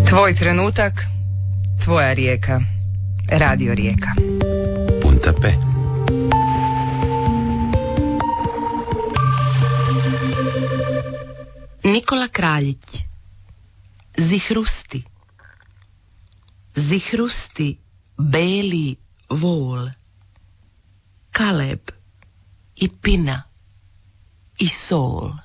Tvoj trenutak, tvoja rijeka. Radio Rijeka. Punta P. Nikola Kraljić. Zihrusti. Zihrusti beli vol. Kaleb i Pina i Sol.